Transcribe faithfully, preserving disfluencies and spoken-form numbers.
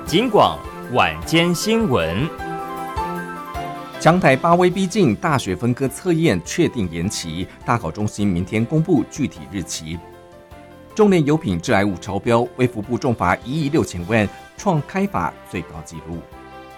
警广晚间新闻。 强台八威逼近，大学分科测验确定延期，大考中心明天公布具体日期。重联油品致癌物超标，卫福部重罚一亿六千万，创开罚最高纪录。